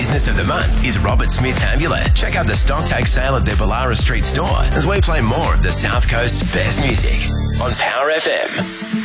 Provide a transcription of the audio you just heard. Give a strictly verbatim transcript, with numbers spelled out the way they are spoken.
Business of the Month is Robert Smith Amulet. Check out the stock take sale at their Ballara Street store as we play more of the South Coast's best music on Power F M.